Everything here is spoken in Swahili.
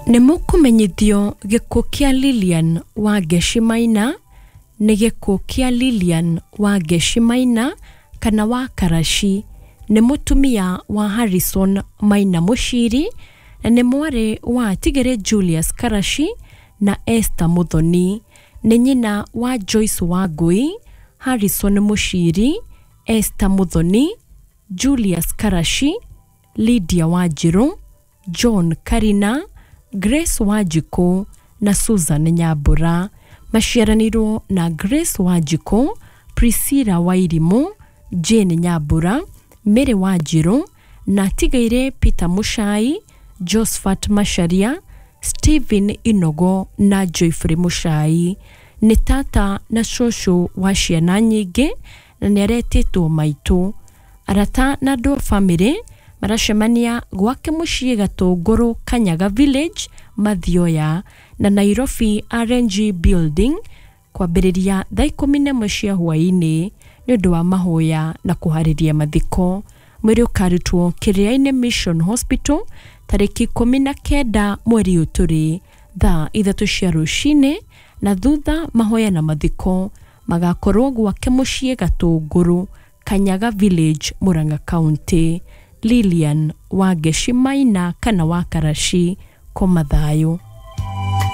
Nimukumenyithio gikuo kia Lilian Wangeci Maina ni gikuo kia Lilian Wangeci Maina kana wa Karaci ni mutumia wa Harrison Maina Muciri na ni mwari wa Tigere Julius Karaci na Esther Muthoni. Ni nyina wa Joyce Wangui, Harrison Muciri, Esther Muthoni, Julius Karaci, Lydia Wanjiru, John Karina, Grace Wanjiku na Susan Nyambura. Maciaranirwo na Grace Wanjiku, Priscilla Wairimu, Jane Nyambura, Mary Wanjiru na tigaire Peter Muchai, Josephat Macharia, Stephen Inogo na Joyfrey Muchai. Ni tata na shosho wa ciana nyingi na niaretitwo maitu. Arata na andũ a family maracemania gwake muciĩ Gatũngũrũ Kanyaga Village Mathioya na Nairobi RNG Building kwambĩrĩria thaa 11 cia hwaĩ-inĩ nĩ ũndũ wa mahoya na kũharĩria mathiko. Mwĩrĩ ũkarutwo Kĩrĩa-inĩ Mission Hospital tarĩki 19 mweri ũyũ tũrĩ thaa 3 cia rũcinĩ, na thutha mahoya na mathiko magakorwo gwake muciĩ Gatũngũrũ Kanyaga Village, Murang'a County. Lilian Wangeci Maina kana wa Karaci, koma thayo.